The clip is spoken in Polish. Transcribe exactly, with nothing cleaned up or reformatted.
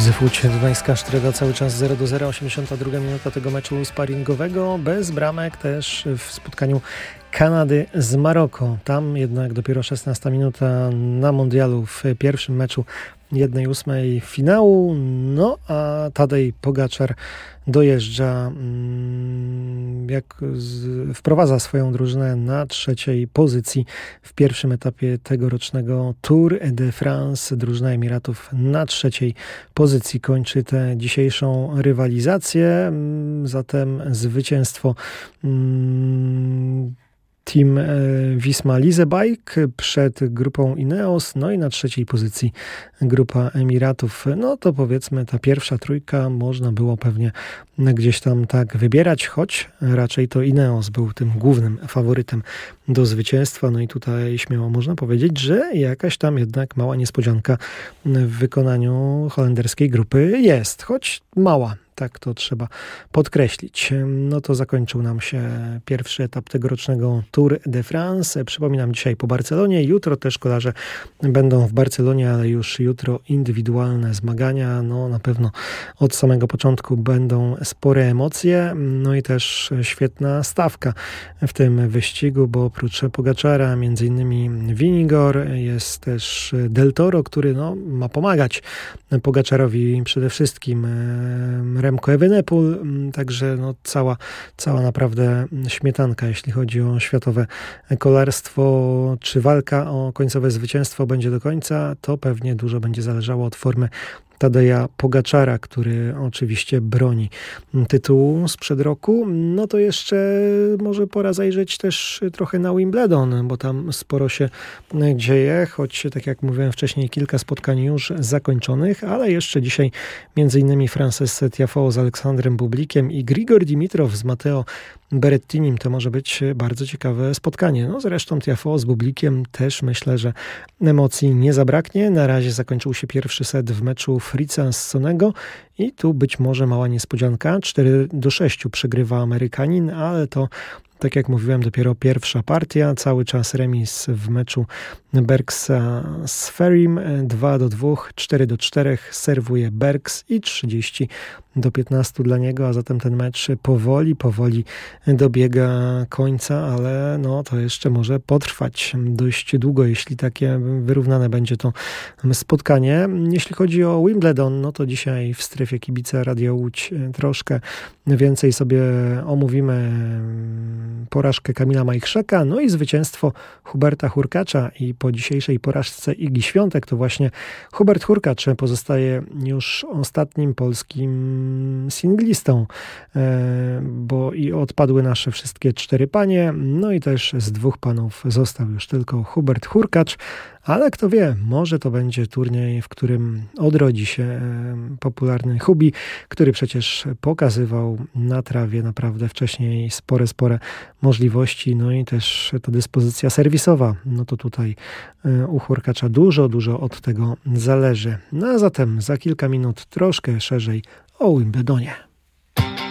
Łódź, Dunańska Sztreda, cały czas zero do zera, osiemdziesiąta druga minuta tego meczu sparingowego, bez bramek też w spotkaniu Kanady z Maroko. Tam jednak dopiero szesnasta minuta na mundialu w pierwszym meczu jednej ósmej finału. No a Tadej Pogaczar dojeżdża, jak z, wprowadza swoją drużynę na trzeciej pozycji w pierwszym etapie tegorocznego Tour de France. Drużyna Emiratów na trzeciej pozycji kończy tę dzisiejszą rywalizację. Zatem zwycięstwo Team Wisma Leasebike przed grupą Ineos, no i na trzeciej pozycji grupa Emiratów. No to powiedzmy ta pierwsza trójka można było pewnie gdzieś tam tak wybierać, choć raczej to Ineos był tym głównym faworytem do zwycięstwa. No i tutaj śmiało można powiedzieć, że jakaś tam jednak mała niespodzianka w wykonaniu holenderskiej grupy jest, choć mała. Tak to trzeba podkreślić. No to zakończył nam się pierwszy etap tegorocznego Tour de France. Przypominam, dzisiaj po Barcelonie. Jutro też kolarze będą w Barcelonie, ale już jutro indywidualne zmagania. No na pewno od samego początku będą spore emocje. No i też świetna stawka w tym wyścigu, bo oprócz Pogaczara między innymi Vingegaard, jest też Del Toro, który no, ma pomagać Pogaczarowi przede wszystkim. Remco Evenepoel, także no cała, cała naprawdę śmietanka, jeśli chodzi o światowe kolarstwo. Czy walka o końcowe zwycięstwo będzie do końca, to pewnie dużo będzie zależało od formy Tadeja Pogaczara, który oczywiście broni tytułu sprzed roku. No to jeszcze może pora zajrzeć też trochę na Wimbledon, bo tam sporo się dzieje, choć tak jak mówiłem wcześniej, kilka spotkań już zakończonych, ale jeszcze dzisiaj między innymi Frances Tiafoe z Aleksandrem Bublikiem i Grigor Dimitrow z Matteo Berrettinim. To może być bardzo ciekawe spotkanie. No zresztą Tiafoe z Bublikiem też myślę, że emocji nie zabraknie. Na razie zakończył się pierwszy set w meczu Fritza z Sonego i tu być może mała niespodzianka. cztery do sześciu przegrywa Amerykanin, ale to, tak jak mówiłem, dopiero pierwsza partia. Cały czas remis w meczu Bergsa z Ferim. dwa do dwóch, cztery do czterech serwuje Bergs i trzydzieści do piętnastu dla niego, a zatem ten mecz powoli, powoli dobiega końca, ale no to jeszcze może potrwać dość długo, jeśli takie wyrównane będzie to spotkanie. Jeśli chodzi o Wimbledon, no to dzisiaj w strefie kibica Radia Łódź troszkę więcej sobie omówimy porażkę Kamila Majchrzaka, no i zwycięstwo Huberta Hurkacza i po dzisiejszej porażce Igi Świątek to właśnie Hubert Hurkacz pozostaje już ostatnim polskim singlistą, bo i odpadły nasze wszystkie cztery panie, no i też z dwóch panów został już tylko Hubert Hurkacz, ale kto wie, może to będzie turniej, w którym odrodzi się popularny Hubi, który przecież pokazywał na trawie naprawdę wcześniej spore, spore możliwości, no i też ta dyspozycja serwisowa, no to tutaj u Hurkacza dużo, dużo od tego zależy. No a zatem za kilka minut troszkę szerzej o Wimbledonie.